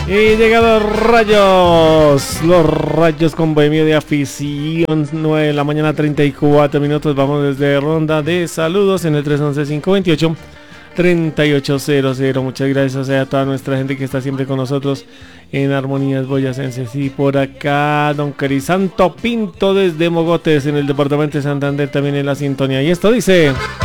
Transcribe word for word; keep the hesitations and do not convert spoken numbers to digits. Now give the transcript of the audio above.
Y llegados Rayos, los Rayos con Bohemio de Afición, nueve de la mañana, treinta y cuatro minutos. Vamos desde ronda de saludos en el tres once, cinco veintiocho, treinta y ocho cero cero. Muchas gracias a toda nuestra gente que está siempre con nosotros en Armonías Boyacenses. Y por acá don Crisanto Pinto desde Mogotes en el departamento de Santander también en la sintonía. Y esto dice...